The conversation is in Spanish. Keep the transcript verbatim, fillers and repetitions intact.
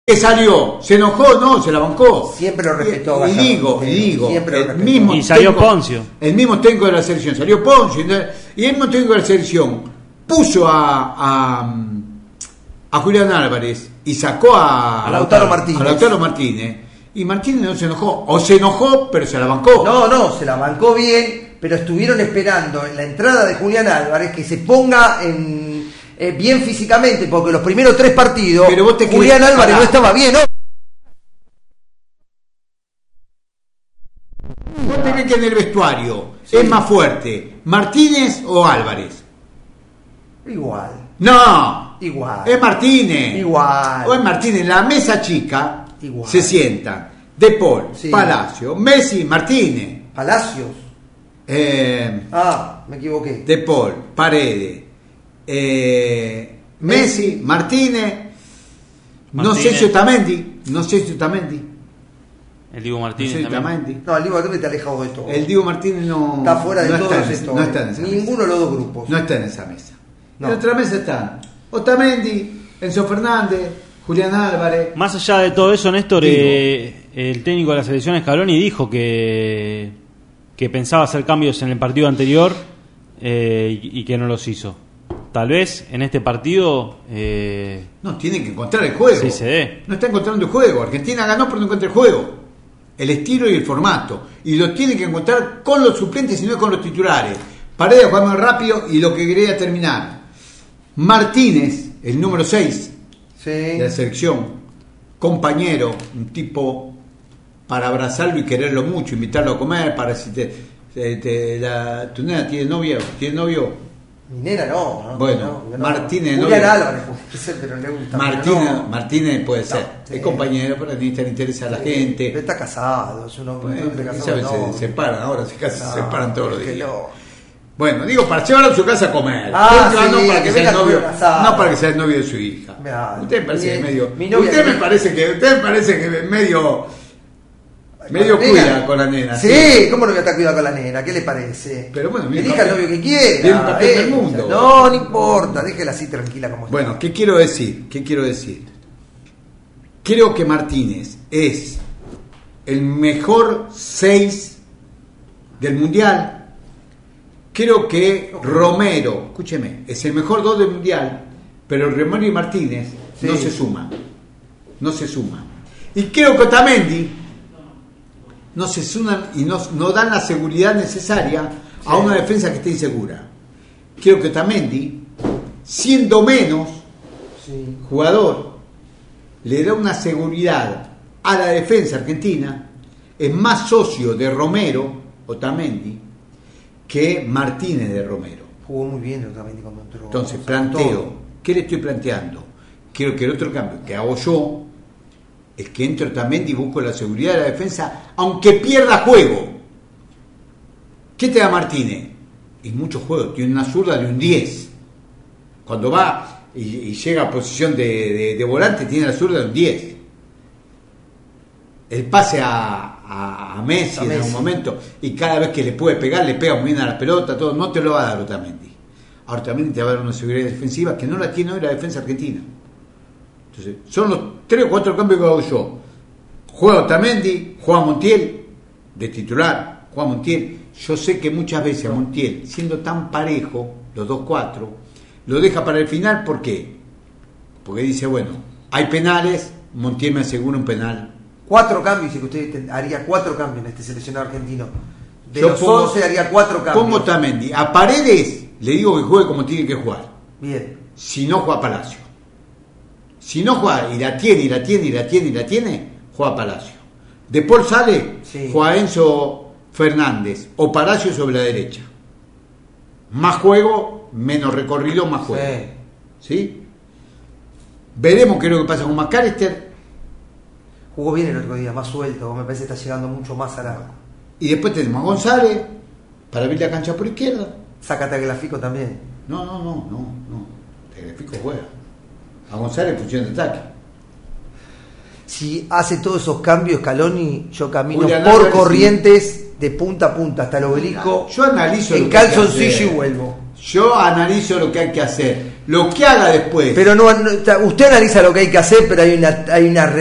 que salió, se enojó, no, se la bancó. Siempre lo respetó. Y, y digo, y digo, siempre el mismo y salió técnico, Poncio. El mismo técnico de la selección, salió Poncio, y el mismo técnico de la selección puso a, a, a Julián Álvarez y sacó a, a Lautaro Martínez. A Lautaro Martínez. Y Martínez no se enojó, o se enojó, pero se la bancó. No, no, se la bancó bien, pero estuvieron esperando en la entrada de Julián Álvarez que se ponga en, eh, bien físicamente, porque los primeros tres partidos pero vos te Julián querés, Álvarez pará. no estaba bien, ¿no? Vos tenés que en el vestuario, sí. ¿Es más fuerte Martínez o Álvarez? Igual. No, igual. Es Martínez. Igual. O es Martínez, en la mesa chica. Igual. Se sientan De Paul, sí. Palacio, Messi, Martínez. Palacios. Eh, ah, me equivoqué. De Paul, Paredes, eh, Messi, Messi, Martínez, Martínez, no sé si Otamendi, no sé si Otamendi. El Diego Martínez. No, sé también. no, el Diego Martínez te alejado de todo. El Diego Martínez no está fuera de no todos está, estos. No está en esa Ninguno mesa. de los dos grupos. No está en esa mesa. No. En otra mesa están Otamendi, Enzo Fernández, Julián Álvarez. Más allá de todo eso, Néstor, eh, el técnico de la selección Scaloni dijo que, que pensaba hacer cambios en el partido anterior eh, y, y que no los hizo. Tal vez en este partido... Eh, no, tiene que encontrar el juego. Sí, se dé. No está encontrando el juego. Argentina ganó pero no encuentra el juego. El estilo y el formato. Y lo tiene que encontrar con los suplentes y no con los titulares. Paredes juega más rápido y lo que quería terminar. Martínez, el número seis sí. de la selección, compañero, un tipo para abrazarlo y quererlo mucho, invitarlo a comer, para si te, te, te la, tu nena tiene novia, tiene novio. Mi nena no, no bueno, no, no, Martínez no. no. Julián Álvarez puede ser, pero le gusta. Martínez, no. Martínez puede ser, no, sí. es compañero, pero necesita el interés a la sí, gente. Él está casado, es un hombre bueno, casado. No. Se separan ahora, se, casi no, se separan todos los días. No. Bueno, digo, para llevarlo a su casa a comer. Ah, sí, no para que, que sea el novio, no para que sea el novio de su hija. Mira, usted me parece mi, que medio. Mi usted me parece que, usted me parece que medio. Medio cuida con la nena. Sí, sí, ¿cómo no voy a estar cuidado con la nena? ¿Qué le parece? Pero bueno, elija el novio que quiera. Tiene un papel del mundo. No, no importa, déjela así tranquila como está. Bueno, ¿qué quiero decir? ¿Qué quiero decir? Creo que Martínez es el mejor seis del mundial. Creo que Romero, escúcheme, es el mejor dos del mundial, pero Romero y Martínez sí. no se suman. No se suman. Y creo que Otamendi no se suman y no, no dan la seguridad necesaria sí. a una defensa que esté insegura. Creo que Otamendi, siendo menos sí. jugador, le da una seguridad a la defensa argentina, es más socio de Romero, Otamendi, que Martínez de Romero. Jugó muy bien Otamendi cuando entró. Entonces, planteo, ¿qué le estoy planteando? Quiero que el otro cambio que hago yo es que entre Otamendi y busco la seguridad de la defensa, aunque pierda juego. ¿Qué te da Martínez? Y muchos juegos, tiene una zurda de un diez. Cuando va y, y llega a posición de, de, de volante, tiene la zurda de un diez. El pase a, a, a Messi a en Messi. algún momento, y cada vez que le puede pegar, le pega muy bien a la pelota, todo, no te lo va a dar Otamendi. Ahora Otamendi te va a dar una seguridad defensiva que no la tiene hoy la defensa argentina. Entonces, son los tres o cuatro cambios que hago yo. Juega Otamendi, juega Montiel, de titular, juega Montiel. Yo sé que muchas veces a Montiel, siendo tan parejo, los dos cuatro, lo deja para el final, ¿por qué? Porque dice, bueno, hay penales, Montiel me asegura un penal. Cuatro cambios, dice que usted haría cuatro cambios en este seleccionado argentino. De yo los pongo, once haría cuatro cambios. Pongo Otamendi. A Paredes le digo que juegue como tiene que jugar. Bien. Si no juega Palacio. Si no juega y la tiene, y la tiene, y la tiene, y la tiene, juega Palacio. De Paul sale, sí. juega Enzo Fernández o Palacio sobre la derecha. Más juego, menos recorrido, más juego. Sí. ¿Sí? Veremos qué es lo que pasa con McAllister. Jugó bien el otro día, más suelto, me parece que está llegando mucho más al arco. Y después tenemos a González para abrir la cancha por izquierda. Sácate a Tagliafico también. No, no, no, no, no. Tagliafico juega. A González función de ataque. Si hace todos esos cambios Scaloni, yo camino Julián por Álvarez, Corrientes sí. de punta a punta hasta el obelisco. Yo analizo en calzoncillo y vuelvo. Yo analizo lo que hay que hacer. Lo que haga después. Pero no, no, usted analiza lo que hay que hacer, pero hay una, hay una